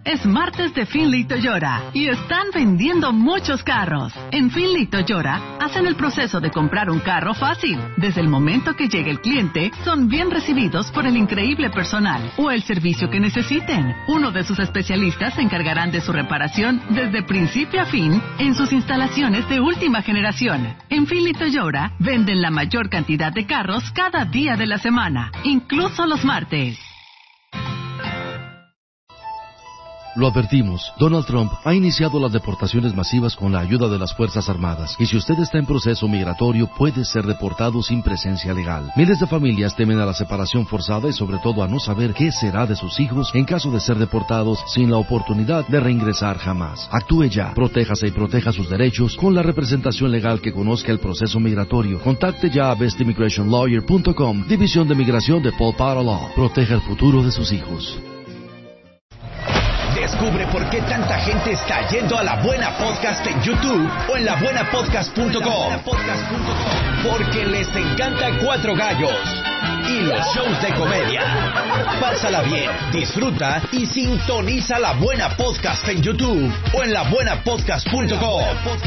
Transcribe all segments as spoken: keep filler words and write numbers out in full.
Es martes de Finley Toyota y están vendiendo muchos carros. En Finley Toyota hacen el proceso de comprar un carro fácil. Desde el momento que llegue el cliente, son bien recibidos por el increíble personal o el servicio que necesiten. Uno de sus especialistas se encargarán de su reparación desde principio a fin en sus instalaciones de última generación. En Finley Toyota venden la mayor cantidad de carros cada día de la semana, incluso los martes. Lo advertimos, Donald Trump ha iniciado las deportaciones masivas con la ayuda de las Fuerzas Armadas, y si usted está en proceso migratorio puede ser deportado sin presencia legal. Miles de familias temen a la separación forzada y sobre todo a no saber qué será de sus hijos en caso de ser deportados sin la oportunidad de reingresar jamás. Actúe ya, protéjase y proteja sus derechos con la representación legal que conozca el proceso migratorio. Contacte ya a best immigration lawyer punto com, División de Migración de Paul Potter Law. Proteja el futuro de sus hijos. Descubre por qué tanta gente está yendo a La Buena Podcast en YouTube o en la buena podcast punto com. Porque les encanta Cuatro Gallos y los shows de comedia. Pásala bien, disfruta y sintoniza La Buena Podcast en YouTube o en la buena podcast punto com.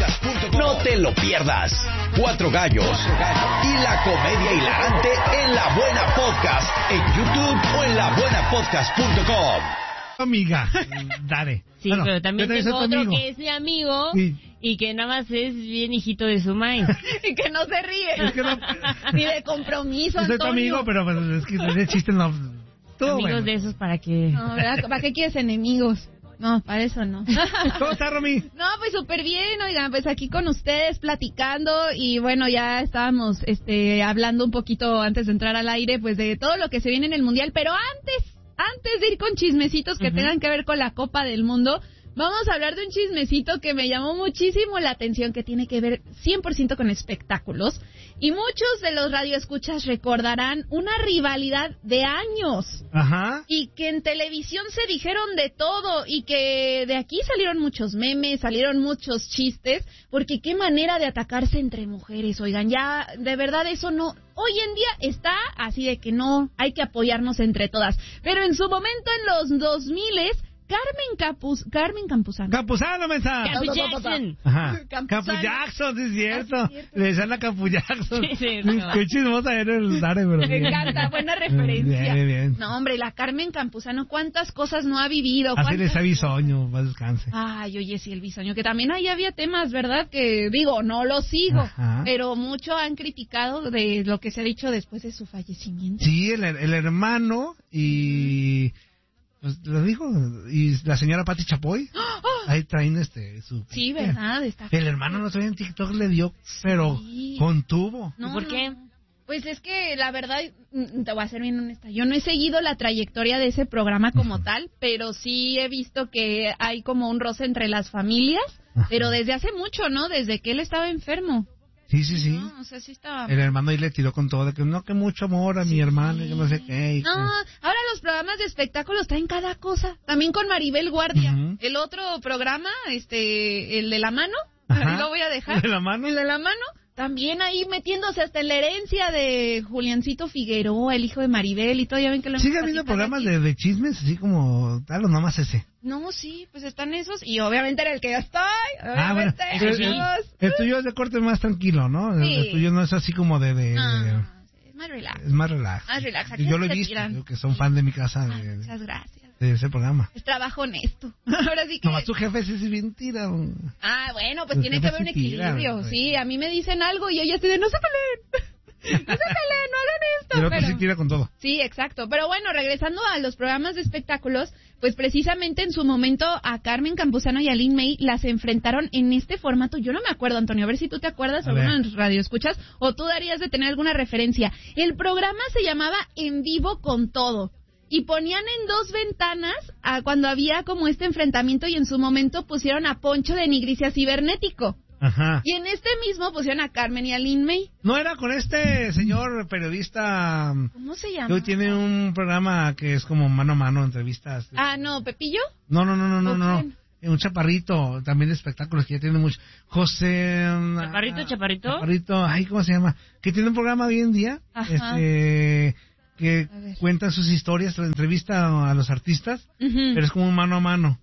No te lo pierdas. Cuatro Gallos y la comedia hilarante en La Buena Podcast en YouTube o en la buena podcast punto com. Amiga, dale. Sí, bueno, pero también tengo otro amigo. que es mi amigo sí. y que nada más es bien hijito de su maíz. Y que no se ríe. Es que no, ni de compromiso, Yo soy tu Antonio. amigo, pero pues, es que ese chiste no... Todo Amigos bueno. de esos para que... No, ¿verdad? ¿Para qué quieres enemigos? No, para eso no. ¿Cómo está, Romy? No, pues súper bien, oigan, pues aquí con ustedes platicando y bueno, ya estábamos este hablando un poquito antes de entrar al aire, pues de todo lo que se viene en el Mundial, pero antes... Antes de ir con chismecitos que uh-huh. tengan que ver con la Copa del Mundo, vamos a hablar de un chismecito que me llamó muchísimo la atención, que tiene que ver cien por ciento con espectáculos. Y muchos de los radioescuchas recordarán una rivalidad de años. Ajá. Y que en televisión se dijeron de todo y que de aquí salieron muchos memes, salieron muchos chistes, porque qué manera de atacarse entre mujeres, oigan, ya de verdad eso no... Hoy en día está así de que no, hay que apoyarnos entre todas. Pero en su momento, en los dos miles, Carmen Capuz, Carmen Campuzano. Campuzano, mensaje. Capu Jackson. Ajá. Campuzano. Capu Jackson, sí es cierto. Ah, sí, cierto. Le decían a Capu Jackson. Sí, sí, no. Qué chismosa era el Dare, pero... Me encanta, buena referencia. Bien, bien, bien. No, hombre, la Carmen Campuzano, ¿cuántas cosas no ha vivido? Así ¿Cuántas... les ha bisoño, más descanse. Ay, oye, sí, el bisoño, que también ahí había temas, ¿verdad? Que, digo, no lo sigo, Ajá. pero mucho han criticado de lo que se ha dicho después de su fallecimiento. Sí, el, el hermano y... Pues lo dijo, y la señora Pati Chapoy, ¡Oh! ahí traen este su... Sí, ¿verdad? Está... El hermano no sabía en TikTok, le dio, pero sí. contuvo. No, ¿Por qué? no. Pues es que la verdad, te voy a ser bien honesta, yo no he seguido la trayectoria de ese programa como uh-huh. tal, pero sí he visto que hay como un roce entre las familias, uh-huh. pero desde hace mucho, ¿no? Desde que él estaba enfermo. Sí, sí, sí. No, o sea, sí estaba... El hermano ahí le tiró con todo, de que no, que mucho amor a sí. mi hermano, que no sé qué. No, ahora los programas de espectáculos traen cada cosa. También con Maribel Guardia. Uh-huh. El otro programa, este, el de la mano, ahí lo voy a dejar. ¿El de la mano? El de la mano. También ahí metiéndose hasta en la herencia de Juliancito Figueroa, el hijo de Maribel y todo. Ya ven que lo ¿Sigue habiendo programas de, de chismes así como tal o nomás ese? No, sí, pues están esos. Y obviamente era el que yo estoy. Ah, bueno. El, el, el, el tuyo es de corte más tranquilo, ¿no? Sí. El, el tuyo no es así como de... de, no, de es más relax. Es más relax. Más relax. Y yo lo he visto, que son fan de mi casa. De, ah, muchas gracias. De ese programa. Es trabajo honesto. Ahora sí que... Nomás tu jefe es bien tira. Ah, bueno, pues tiene que haber un equilibrio. Tira, sí, a mí me dicen algo y yo ya estoy de no se peleen. No se peleen, no hagan esto. Pero, pero sí tira con todo. Sí, exacto. Pero bueno, regresando a los programas de espectáculos, pues precisamente en su momento a Carmen Campuzano y a Lin May las enfrentaron en este formato. Yo no me acuerdo, Antonio, a ver si tú te acuerdas, alguna radio escuchas, o tú darías de tener alguna referencia. El programa se llamaba En Vivo con Todo. Y ponían en dos ventanas a cuando había como este enfrentamiento y en su momento pusieron a Poncho de Nigricia Cibernético. Ajá. Y en este mismo pusieron a Carmen y a Lin May. ¿No era con este señor periodista? ¿Cómo se llama? Que hoy tiene un programa que es como mano a mano, entrevistas. Ah, no, ¿Pepillo? No, no, no, no, no, no. Un chaparrito, también de espectáculos, que ya tiene mucho. José... ¿Chaparrito, ah, chaparrito? Chaparrito, ay, ¿cómo se llama? Que tiene un programa hoy en día. Ajá. Este... que cuentan sus historias, entrevista a los artistas, uh-huh. pero es como un mano a mano.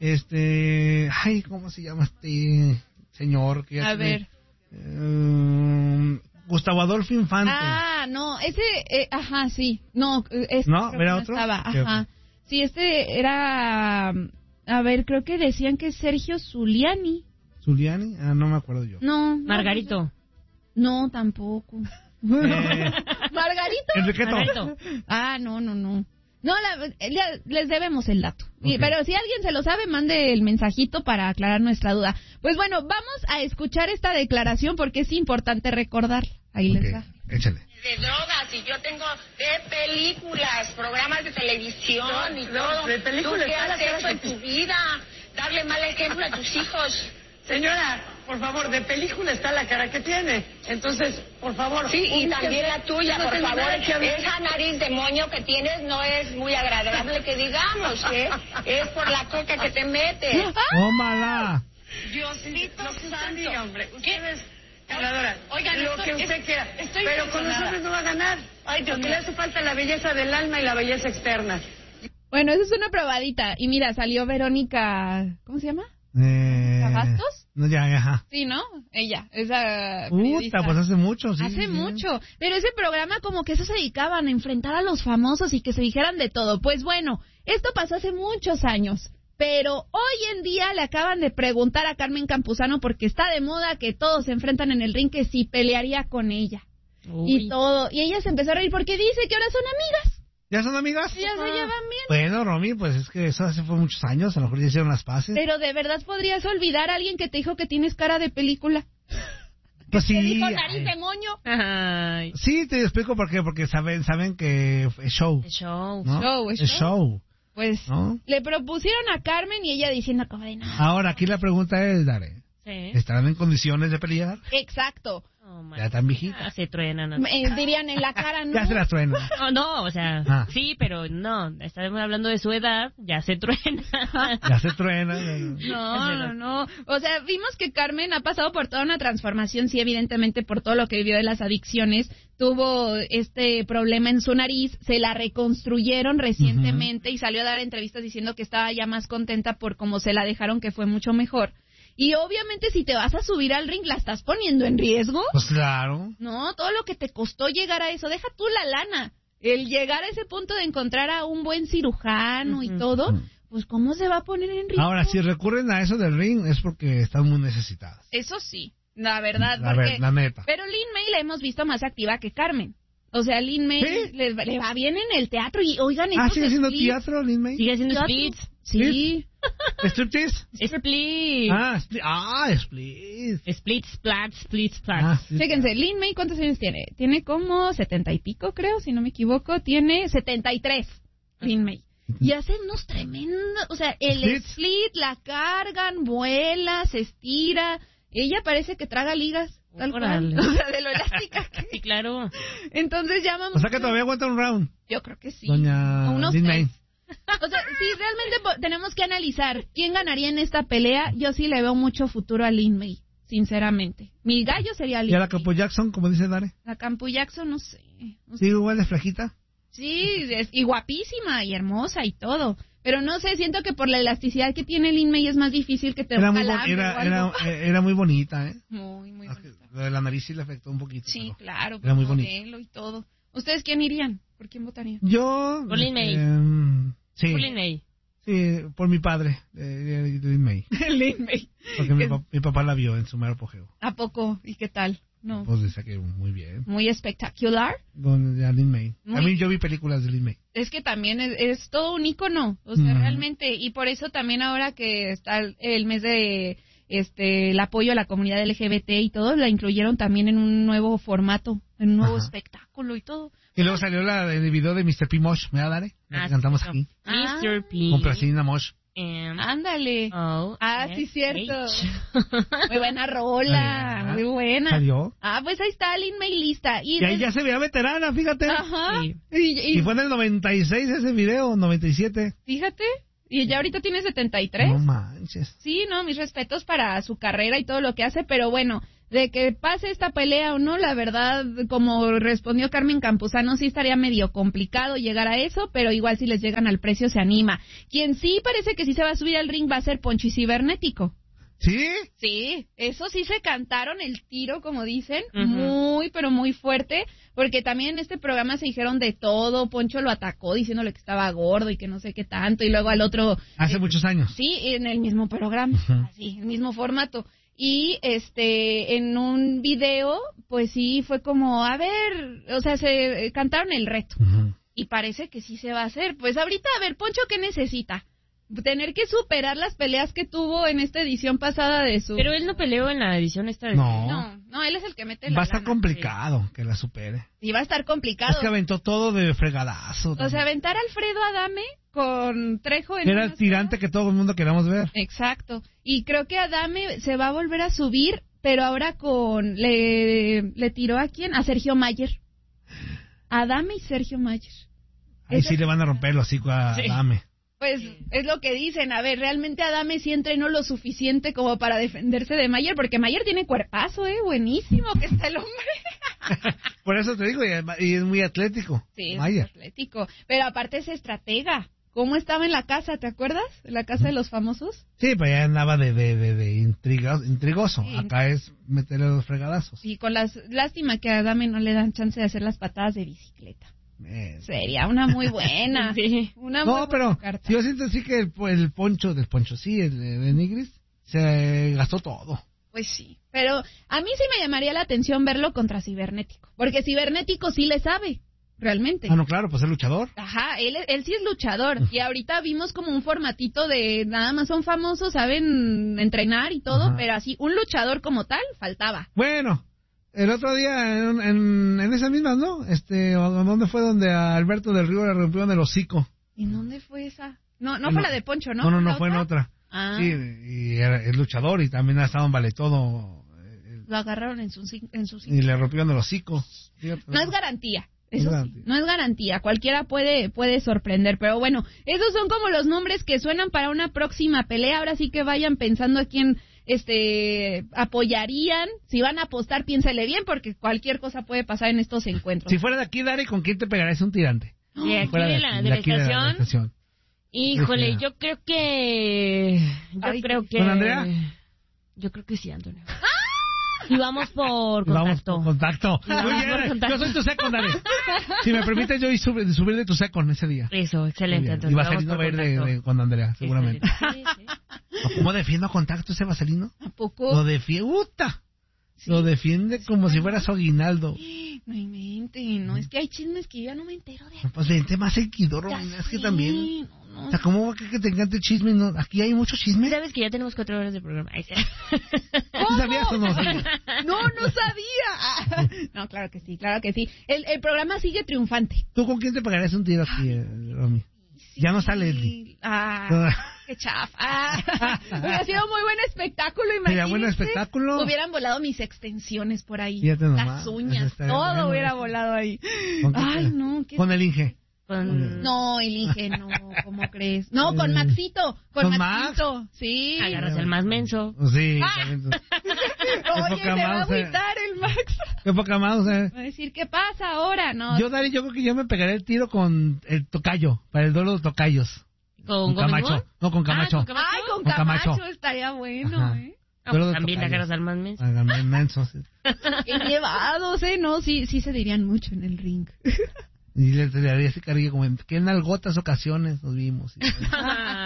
este, ay, ¿cómo se llama este señor? Que ya A tiene, ver. eh, Gustavo Adolfo Infante. Ah, no, ese, eh, ajá, sí. No, eh, este ¿No? creo que ¿Era no otro? estaba, ¿Qué ajá. otro? Sí, este era, a ver, creo que decían que es Sergio Zuliani. ¿Zuliani? Ah, no me acuerdo yo. No. no, Margarito. No, tampoco. Eh, ¿Margarito? Enriqueto. Margarito. Ah, no, no, no. No, la- ya les debemos el dato. Y- Ok. pero si alguien se lo sabe, mande el mensajito para aclarar nuestra duda. Pues bueno, vamos a escuchar esta declaración porque es importante recordarla. Ahí les Ok, va. échale. De drogas, y yo tengo de películas, programas de televisión y todo. de películas, ¿Tú qué todas has las hecho en cosas tu vida? Darle mal ejemplo a tus hijos. Señora, por favor, de película está la cara que tiene. Entonces, por favor. Sí, y ubíquese. también la tuya, No por tengo favor. nada que hablar. Esa nariz de moño que tienes no es muy agradable que digamos, ¿eh? Es por la coca que te metes. ¡Tómala! Diosito Lo que usted santo. diga, hombre. ¿Qué? Ustedes, ganadora. Oigan, lo estoy- que usted es- quiera. estoy Pero con impresionada. nosotros no va a ganar. Ay, Dios Porque mío. le hace falta la belleza del alma y la belleza externa. Bueno, esa es una probadita. Y mira, salió Verónica, ¿cómo se llama? Eh, ¿Bastos? No, ya, ajá. Sí, ¿no? Ella, esa periodista. Puta, pues hace mucho, sí. Hace sí. mucho, pero ese programa como que eso se dedicaban a enfrentar a los famosos y que se dijeran de todo. Pues bueno, esto pasó hace muchos años, pero hoy en día le acaban de preguntar a Carmen Campuzano porque está de moda que todos se enfrentan en el ring que si pelearía con ella Uy. y todo. Y ella se empezó a reír porque dice que ahora son amigas, ¿Ya son amigas? ya se llevan bien. Bueno, Romy, pues es que eso hace fue muchos años, a lo mejor ya hicieron las paces. Pero de verdad podrías olvidar a alguien que te dijo que tienes cara de película. Pues Te sí. dijo nariz ay. de moño. Ay. Sí, te explico por qué, porque saben saben que es show, El show. ¿no? Show, es es show. show, Pues ¿no? le propusieron a Carmen y ella diciendo como de nada. Ahora, aquí la pregunta es, Dare, Sí. ¿estarán en condiciones de pelear? Exacto. Oh, my Ya tan Ah, viejitas. se truenan. ¿no? Eh, dirían en la cara, ¿no? Ya se las truenan. No, no, o sea, Ah. sí, pero no, estamos hablando de su edad, ya se truena. Ya se truenan. No, no, no. O sea, vimos que Carmen ha pasado por toda una transformación, sí, evidentemente por todo lo que vivió de las adicciones. Tuvo este problema en su nariz, se la reconstruyeron recientemente y salió a dar entrevistas diciendo que estaba ya más contenta por cómo se la dejaron, que fue mucho mejor. Y obviamente si te vas a subir al ring, ¿la estás poniendo en riesgo? Pues claro. No, todo lo que te costó llegar a eso, deja tú la lana. El llegar a ese punto de encontrar a un buen cirujano y Ujú. todo, Ujú. pues ¿cómo se va a poner en riesgo? Ahora, si recurren a eso del ring es porque están muy necesitadas. Eso sí, la verdad, La, porque... ver- la neta. Pero Lin May la hemos visto más activa que Carmen. O sea, Lin May ¿Sí? le, le va bien en el teatro y oigan Ah, esos ¿sigue haciendo splits. teatro, Lin May? Sigue haciendo Teatro. splits. Sí. ¿Striptease? Split. Ah, split. Ah, split. Split, splat, split, splat. Ah, sí. Fíjense, Lin May, ¿cuántos años tiene? Tiene como setenta y pico, creo, si no me equivoco. Tiene setenta y tres, Lin May. Y hacen unos tremendos, o sea, el ¿Splits? split, la cargan, vuela, se estira. Ella parece que traga ligas, tal cual. Órale. O sea, de lo elástica que... Sí, claro. Entonces llama O sea que mucho- todavía aguanta un round, Yo creo que sí. doña O unos Lin May. tres. O sea, sí, realmente po- tenemos que analizar quién ganaría en esta pelea. Yo sí le veo mucho futuro a Lin May, sinceramente. Mi gallo sería Lin Y a la May. Capo Jackson, como dice Dare. La Campu Jackson, no sé. No sé. ¿Sigue igual de flajita? Sí, es- y guapísima y hermosa y todo. Pero no sé, siento que por la elasticidad que tiene Lin May es más difícil que te Era un muy, bon- calambre o era, algo. era, eh, era muy bonita, ¿eh? Muy, muy bonita. Lo de la nariz sí le afectó un poquito. Sí, pero- claro. era muy por bonita. modelo y todo. ¿Ustedes quién irían? ¿Por quién votarían? Yo... Por Lin May. eh, sí, Por Lin May. sí, por mi padre, eh, de, de Lin May. Lin May. Porque mi, pa- mi papá la vio en su mero apogeo. ¿A poco? ¿Y qué tal? No. Pues decía que muy bien. Muy espectacular. Con a Lin May. Muy- A mí yo vi películas de Lin May. Es que también es, es todo un icono, o sea, Ujú. realmente, y por eso también ahora que está el, el mes de este el apoyo a la comunidad L G B T y todo, la incluyeron también en un nuevo formato, en un nuevo Ajá. espectáculo y todo. Y luego salió la, el video de mister P. Mosh, ¿me da, Dare? La que Ah, cantamos sí, aquí. Ah. mister P. Con Placina Mosh. And Ándale. O Ah, sí, S cierto. H. Muy buena rola, Ah, muy buena. ¿Salió? Ah, pues ahí está Lin May lista. Y, Y ahí des- ya se veía veterana, fíjate. Ajá. Sí. Y, y- Y fue en el noventa y seis ese video, noventa y siete. fíjate, y ya ahorita tiene setenta y tres. No manches. Sí, no, mis respetos para su carrera y todo lo que hace, pero bueno, de que pase esta pelea o no, la verdad, como respondió Carmen Campuzano, sí estaría medio complicado llegar a eso, pero igual si les llegan al precio se anima. Quien sí parece que sí se va a subir al ring va a ser Poncho y Cibernético. ¿Sí? Sí, eso sí se cantaron el tiro, como dicen, Uh-huh. muy, pero muy fuerte, porque también en este programa se dijeron de todo. Poncho lo atacó diciéndole que estaba gordo y que no sé qué tanto, y luego al otro... Hace eh, muchos años. Sí, en el mismo programa, Uh-huh. así, el mismo formato. Y este, en un video, pues sí, fue como, a ver, o sea, se eh, cantaron el reto, Uh-huh. y parece que sí se va a hacer. Pues ahorita, a ver, Poncho, ¿qué necesita? Tener que superar las peleas que tuvo en esta edición pasada de su... Pero él no peleó en la edición esta de... No. No, no, él es el que mete la Va a estar lana. complicado que la supere. Y va a estar complicado. Es que aventó todo de fregadazo. O sea, aventar a Alfredo Adame con Trejo en Era una el tirante que todo el mundo queramos ver. Exacto. Y creo que Adame se va a volver a subir, pero ahora con... Le, le tiró a quién? A Sergio Mayer. Adame y Sergio Mayer. Ahí Ese- sí le van a romper los hocico a Sí. Dame. Pues es lo que dicen. A ver, realmente Adame sí entrenó lo suficiente como para defenderse de Mayer, porque Mayer tiene cuerpazo, ¿eh? Buenísimo que está el hombre. Por eso te digo, y además- y es muy atlético. Sí, es Mayer. atlético. Pero aparte es estratega. ¿Cómo estaba en la casa, te acuerdas? En la casa de los famosos. Sí, pero ya andaba de, de, de, de intriga- intrigoso. Sí. Acá es meterle los fregadazos. Y con las... Lástima que a Adame no le dan chance de hacer las patadas de bicicleta. Eh, Sería una muy buena. Sí. Una muy No, buena pero carta. yo siento sí que el, el poncho del poncho, sí, el de, de Nigris, se gastó todo. Pues sí. Pero a mí sí me llamaría la atención verlo contra Cibernético. Porque Cibernético sí le sabe. Realmente. Ah, no, claro, pues es luchador. Ajá, él, él sí es luchador. Y ahorita vimos como un formatito de nada más son famosos, saben entrenar y todo, Ajá. pero así, un luchador como tal, faltaba. Bueno, el otro día en, en, en esas mismas, ¿no? Este, ¿o ¿dónde fue donde a Alberto del Río le rompieron el hocico? ¿En dónde fue esa? No, no No. fue la de Poncho, ¿no? No, no, no, ¿La fue en otra. Ah, Sí, y era, es luchador y también ha estado en vale todo eh, lo agarraron en su, cin- en su y cinturón. le rompieron el hocico. Fíjate, No es garantía. No es Eso sí, garantía. no es garantía. Cualquiera puede puede sorprender. Pero bueno, esos son como los nombres que suenan para una próxima pelea. Ahora sí que vayan pensando a quién este apoyarían. Si van a apostar, piénsele bien, porque cualquier cosa puede pasar en estos encuentros. Si fuera de aquí, Dari, ¿con quién te pegarías un tirante? De aquí Fuera de aquí, la, de la aquí de la estación. estación. Híjole, Este, yo creo que... Yo Ay, creo que... ¿con Andrea? Yo creo que sí, Antonio. Y vamos por Vamos contacto. por contacto. Vamos Muy por bien, contacto. yo soy tu second, Dari. Si me permites, yo voy a subir, subir de tu second ese día. Eso, Muy excelente, bien. Antonio. Y Vamos Vaselino por va a ir de, contacto. de- con Andrea, Sí, seguramente. sí, sí. ¿Cómo defiendo a contacto ese Vaselino? ¿A poco? Lo defiende, ¡uta! Lo defiende como si fuera su aguinaldo. No inventen, no, es que hay chismes que yo ya no me entero de aquí. Pues vente más seguidor, Ya Romina, es que sé, también. no, no. O sea, ¿cómo va que, que te encante el chisme? No, aquí hay mucho chisme. ¿Sabes que ya tenemos cuatro horas de programa? Ahí está. ¿Tú sabías o no sabías? No, no sabía. No, claro que sí, claro que sí. El, el programa sigue triunfante. ¿Tú con quién te pagarías un tiro aquí, eh, Romy? Ya no está Leslie. Ah, qué chafa. Ah, hubiera sido muy buen espectáculo, Sería imagínate. buen espectáculo. Hubieran volado mis extensiones por ahí. Fíjate nomás, Las eso uñas, estaría todo bueno, hubiera eso. volado ahí. ¿Con quién Ay, te- no, qué... Con el Inge. Con... No, el Inge, no, ¿cómo crees? No, con Maxito, con, ¿Con Maxito, sí. Agarras el más menso. Sí, Ah. también. Oye, poca se va a mouse, eh. agüitar el Max. Qué poca más, eh. Va a decir, ¿qué pasa ahora? No, Yo, Dari, yo creo que yo me pegaré el tiro con el tocayo, para el duelo de tocayos. ¿Con, Con Camacho. Gómez Moore? No, con Ah, Camacho. ¿con Camacho? Ay, con Con Camacho, Camacho. estaría bueno, Ajá. ¿eh? Ah, Duelo pues de también te tocayos. agarras al más menso. Háganme mensos. sí. Qué llevados, ¿eh? No, sí, sí se dirían mucho en el ring. Y le le daría ese cariño como en que en algotas ocasiones nos vimos. y todo.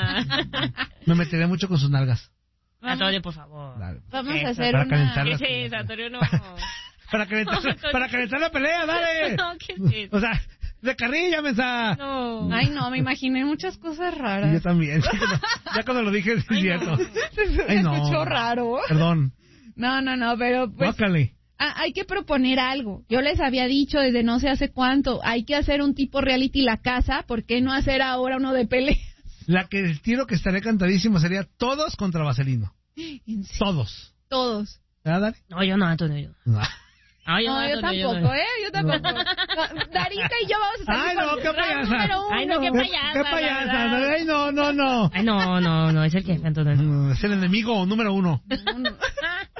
Me meteré mucho con sus nalgas. Antonio, por favor. Dale. Vamos Eso, a hacer para una... calentarla. ¿Qué es eso, Antonio? No. Para calentar, No, Antonio. para calentar la pelea, dale. No, ¿qué es eso? O sea, de carrilla, mensa. No. Ay, no, me imaginé muchas cosas Y yo raras. también. Ya cuando lo dije, es Ay, cierto. no. Se Ay, no. escuchó raro. Perdón. No, no, no, pero pues... Guácale. Ah, hay que proponer algo. Yo les había dicho desde no sé hace cuánto, hay que hacer un tipo reality La Casa, ¿por qué no hacer ahora uno de pelea? La que el tiro que estaría cantadísimo sería todos contra Vaselino. En serio, Todos. todos. ¿Verdad, Dari? No, yo no, Antonio. Yo. No. Ah, yo No, no, yo Antonio, tampoco, no. ¿eh? Yo tampoco. No, Darita y yo vamos a estar Ay, aquí no, con qué round payasa. número uno. Ay, no, qué payasa. ¿Qué la payasa? verdad. Ay, no, no, no. Ay, no, no, no, es el jefe, Antonio. Mm, Es el enemigo número uno. No, no.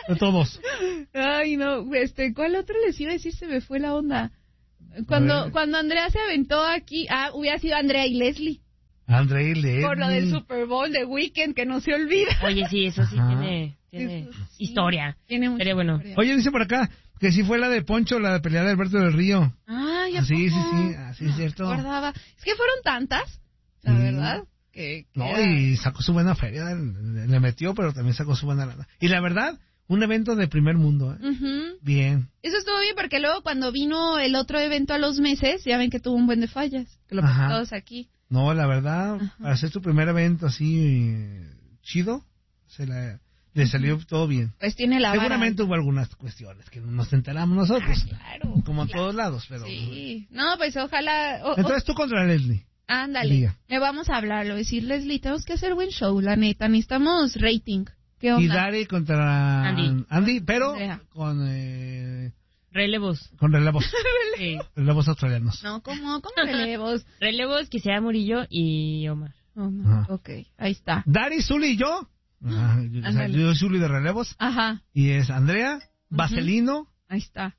De todos. Ay, no, este, ¿cuál otro les iba a decir? Se me fue la onda. Cuando, cuando Andrea se aventó aquí, ah, hubiera sido Andrea y Leslie. Andrea y Leslie. Por lo del Super Bowl de Weekend, que no se olvida. Oye, sí, eso sí Ajá. tiene, tiene Eso sí. historia. Tiene mucha Sería bueno. historia. Oye, dice por acá que sí fue la de Poncho, la de pelea de Alberto del Río. Ah, ya. Sí, sí, sí, así es cierto. No me acordaba. Es que fueron tantas, la Sí. verdad, que... que No, era- y sacó su buena feria, le le metió, pero también sacó su buena lana. Y la verdad, un evento de primer mundo, ¿eh? Ujú. Bien. Eso estuvo bien porque luego cuando vino el otro evento a los meses, ya ven que tuvo un buen de fallas, que lo Ajá. platicamos aquí. No, la verdad, Ajá. para hacer su primer evento así eh, chido, se la, le salió todo bien. Pues tiene la vara. Seguramente hubo algunas cuestiones que no nos enteramos nosotros, Claro. como en claro. todos lados, pero... Sí. No, pues ojalá... o- o- Entonces tú contra Leslie. ándale, diga. le vamos a hablarlo, decir, Leslie, tenemos que hacer buen show, la neta, necesitamos rating. ¿Qué onda? Y Dari contra Andy. Andy, pero Andrea. con eh, Relevos. con relevos, Sí. relevos australianos. No, ¿cómo? ¿Cómo relevos? Relevos que sea Murillo y Omar. Oh, no. Ajá. Ok, ahí está. Dari, Zuli y yo. Ah, yo, o sea, Ándale. yo soy Zuli de relevos. Ajá, Y es Andrea, Vaselino ahí está.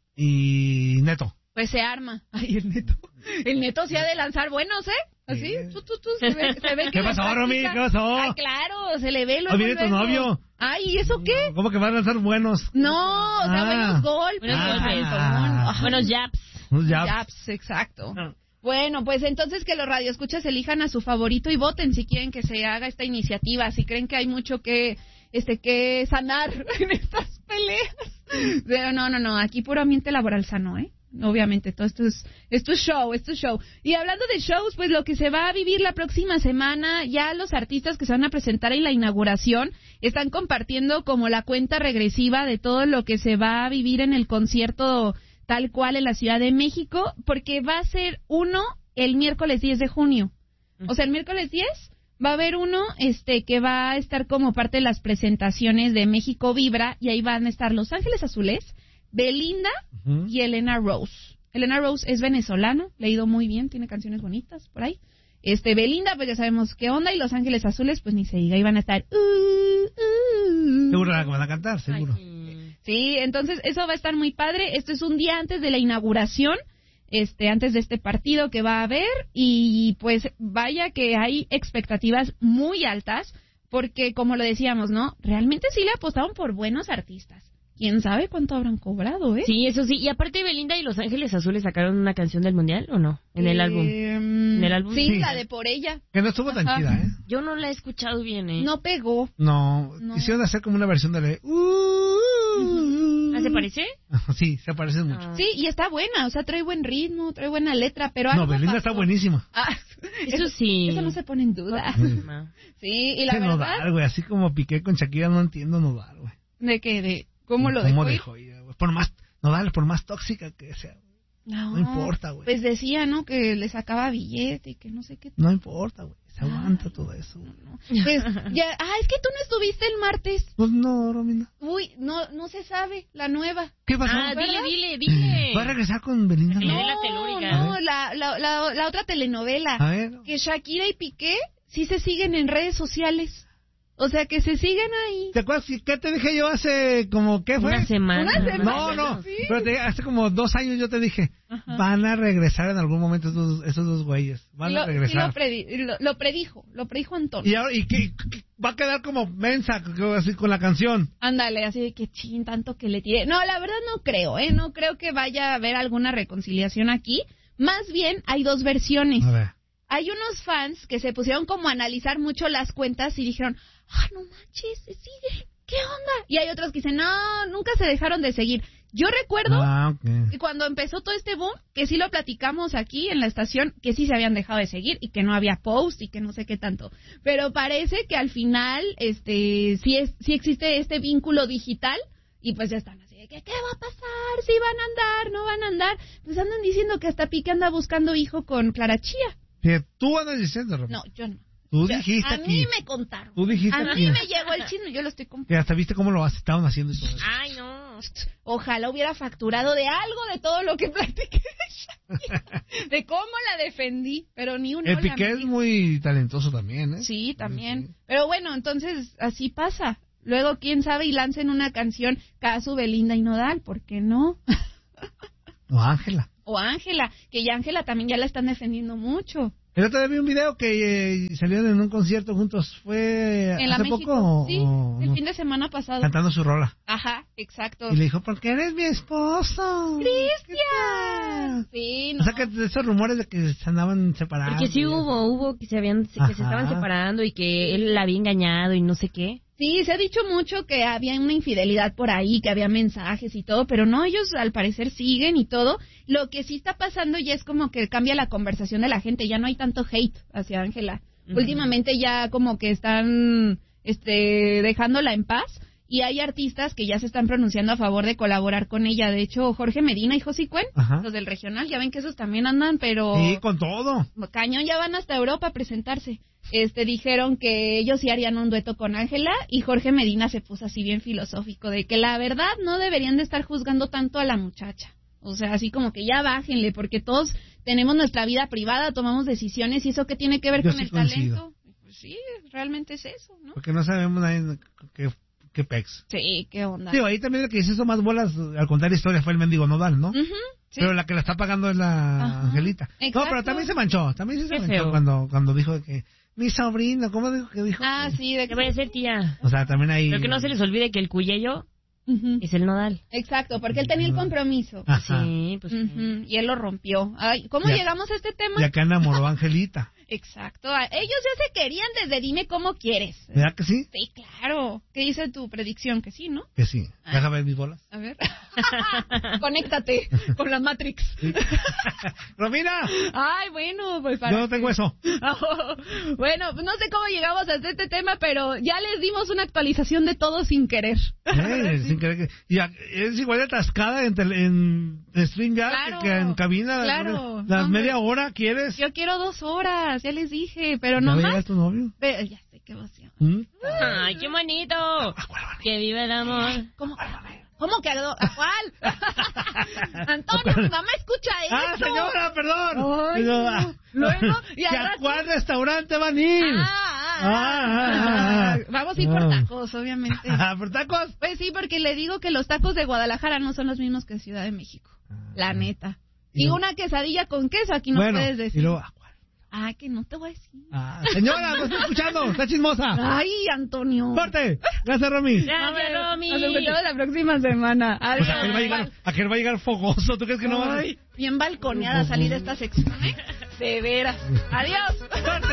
y Neto. Pues se arma. Ay, el neto. El neto se ha de lanzar buenos, ¿eh? Así, Sí. tú, tú, tú, se ve, se ve que ¿Qué le pasó, practica. Romy? ¿Qué pasó? Ay, claro, se le ve luego, Hoy viene tu luego. novio. Ay, ¿y eso qué? ¿Cómo que van a lanzar buenos? No, o sea, Ah. buenos golpes. Buenos Ah. golpes. Ah. Buenos japs. Pues ya. Japs, exacto. Ah. Bueno, pues entonces que los radioescuchas elijan a su favorito y voten si quieren que se haga esta iniciativa, si creen que hay mucho que este que sanar en estas peleas. Pero no, no, no, aquí puramente laboral sano, ¿eh? Obviamente, todo esto es, esto es show, esto es show. Y hablando de shows, pues lo que se va a vivir la próxima semana, ya los artistas que se van a presentar en la inauguración están compartiendo como la cuenta regresiva de todo lo que se va a vivir en el concierto tal cual en la Ciudad de México, porque va a ser uno el miércoles diez de junio. O sea, el miércoles diez va a haber uno este que va a estar como parte de las presentaciones de México Vibra, y ahí van a estar Los Ángeles Azules, Belinda Ujú. y Elena Rose. Elena Rose es venezolana, le ha ido muy bien, tiene canciones bonitas por ahí. Este, Belinda, pues ya sabemos qué onda, y Los Ángeles Azules, pues ni se diga, iban a estar... Uh, uh. Seguro la que van a cantar, seguro. Ay, sí. Sí, entonces eso va a estar muy padre. Esto es un día antes de la inauguración, este, antes de este partido que va a haber, y pues vaya que hay expectativas muy altas, porque como lo decíamos, ¿no? Realmente sí le apostaron por buenos artistas. ¿Quién sabe cuánto habrán cobrado, eh? Sí, eso sí. Y aparte, Belinda y Los Ángeles Azules sacaron una canción del Mundial, ¿o no? En el Eh, álbum. ¿En el álbum? Sí, Sí. la de Por Ella. Que no estuvo tan Ajá. chida, ¿eh? Yo no la he escuchado bien, ¿eh? No pegó. No, No. quisieron hacer como una versión de... la- Uh, ¿Ah, se parece? Sí, se parecen mucho. Ah. Sí, y está buena, o sea, trae buen ritmo, trae buena letra, pero No, algo Belinda pasó. está buenísima. Ah, Eso sí. Eso no se pone en duda. Ah. Sí, y la Qué verdad... Nodal, güey, así como Piqué con Shakira, no entiendo Nodal, güey. ¿De qué? ¿De cómo lo ¿Cómo dejó ir? dejó ir, güey? Por más, Nodal, por más tóxica que sea, No, no importa, güey. Pues decía, ¿no? Que le sacaba billete y que no sé qué. No importa, güey, se aguanta todo eso. No. Pues, ya, ah, es que tú no estuviste el martes. Pues no, Romina. Uy, no, no se sabe, la nueva. ¿Qué pasó? Ah, dile, ¿verdad? dile, dile. ¿Va a regresar con Belinda? Que le No. dé la telúrica. No, la, la, la, la otra telenovela. A ver. Que Shakira y Piqué sí se siguen en redes sociales. O sea, que se siguen ahí. ¿Te acuerdas qué te dije yo hace como, qué fue? Una semana. Una semana. No, no, Sí. pero te- hace como dos años yo te dije, Ajá. van a regresar en algún momento esos, esos dos güeyes, van Lo- a sí regresar. lo, predi- lo, lo predijo, lo predijo Antonio. Y ahora, y qué, qué- va a quedar como mensa, co- así con la canción. Ándale, así de que chin, tanto que le tiré. No, la verdad no creo, ¿eh? No creo que vaya a haber alguna reconciliación aquí. Más bien, hay dos versiones. A ver. Hay unos fans que se pusieron como a analizar mucho las cuentas y dijeron, ah, no manches, se siguen, ¿qué onda? Y hay otros que dicen, no, nunca se dejaron de seguir. Yo recuerdo Ah, ok. que cuando empezó todo este boom, que sí lo platicamos aquí en la estación, que sí se habían dejado de seguir y que no había post y que no sé qué tanto. Pero parece que al final, este, sí, es, sí existe este vínculo digital y pues ya están así de que, ¿qué va a pasar? ¿Si van a andar? ¿No van a andar? Pues andan diciendo que hasta Piqué anda buscando hijo con Clara Chía. Que tú andas diciendo, Romina. No, yo no. Tú Yo- dijiste a aquí. mí me contaron. Tú dijiste A aquí. mí me llegó el chisme, yo lo estoy comprando. Que hasta viste cómo lo estaban haciendo y todo eso. Ay, no. Ojalá hubiera facturado de algo de todo lo que platiqué de Shakira, de cómo la defendí, pero ni uno. El la Piqué es metí. muy talentoso también, ¿eh? Sí, también. Sí. Pero bueno, entonces así pasa. Luego, quién sabe, y lancen una canción Casu, Belinda y Nodal, ¿por qué no? O Ángela. O Ángela, que ya Ángela también ya la están defendiendo mucho. El otro día vi un video que eh, salieron en un concierto juntos. ¿Fue En la hace México, poco? sí, o, el no? fin de semana pasado. Cantando su rola. Ajá, exacto. Y le dijo, porque eres mi esposo. ¡Cristian! Sí, no. O sea, que de esos rumores de que se andaban separando. Porque sí hubo, hubo que se habían, que se estaban separando y que él la había engañado y no sé qué. Sí, se ha dicho mucho que había una infidelidad por ahí, que había mensajes y todo, pero no, ellos al parecer siguen y todo. Lo que sí está pasando ya es como que cambia la conversación de la gente, ya no hay tanto hate hacia Ángela. Uh-huh. Últimamente ya como que están este dejándola en paz y hay artistas que ya se están pronunciando a favor de colaborar con ella. De hecho, Jorge Medina y José Cuen, Ajá. los del regional, ya ven que esos también andan, pero... Sí, con todo. Cañón, ya van hasta Europa a presentarse. Este, dijeron que ellos sí harían un dueto con Ángela y Jorge Medina se puso así bien filosófico de que la verdad no deberían de estar juzgando tanto a la muchacha. O sea, así como que ya bájenle, porque todos tenemos nuestra vida privada, tomamos decisiones y eso qué tiene que ver Yo con sí el coincido. talento. Pues sí, realmente es eso, ¿no? Porque no sabemos nadie qué, qué pex. Sí, qué onda. Sí, ahí también el que hizo más bolas al contar historia fue el mendigo Nodal, ¿no? Uh-huh. Sí. Pero la que la está pagando es la Ajá. Angelita. Exacto. No, pero también se manchó, también se Qué manchó feo. cuando cuando dijo que mi sobrino, ¿cómo dijo que dijo? Ah, sí, de ¿Qué voy a hacer, tía? O sea, también ahí. Pero que no se les olvide que el cuyello uh-huh. es el Nodal. Exacto, porque él tenía el compromiso. Ajá. Sí, pues. Uh-huh. Y él lo rompió. Ay, ¿cómo ya, llegamos a este tema? Y acá enamoró a Angelita. Exacto. Ellos ya se querían desde Dime Cómo Quieres. ¿Verdad que sí? Sí, claro. ¿Qué dice tu predicción? Que sí, ¿no? Que sí. Ah. Déjame ver mis bolas. A ver. Conéctate con la Matrix. Sí. ¡Romina! Ay, bueno, pues para... Yo no tengo eso. Oh, bueno, no sé cómo llegamos a este tema, pero ya les dimos una actualización de todo sin querer. Eh, sin querer que... Y es igual de atascada en, tele, en StreamYard claro, que, que en cabina. Claro. Las no, media hora, ¿quieres? Yo quiero dos horas, ya les dije, pero ¿No no más. más. tu novio? Pero, ya sé, qué emoción. ¿Mm? ¡Ay, qué bonito! ¡Que viva el amor! ¿Cómo? ¿Cómo que a cuál? Antonio, mi mamá escucha eso. ¡Ah, señora, perdón! Ay, no. Luego, y ¿A cuál restaurante van a ir? Ah, ah, ah, ah, ah. Vamos a ir por tacos, obviamente. ¿Ah, por tacos? Pues sí, porque le digo que los tacos de Guadalajara no son los mismos que Ciudad de México. La neta. Y, y no. Una quesadilla con queso, aquí no bueno, puedes decir. Y luego, Ah, que no te voy a decir. Ah, señora, no estoy escuchando, está chismosa. Ay, Antonio. ¡Corte! Gracias, Romy. Gracias, Romy. Nos escuchamos la próxima semana. Pues aquel va a llegar, aquel va a llegar fogoso, ¿tú crees que no va a...? Bien balconeada salir de esta sección, ¿eh? De veras. Adiós.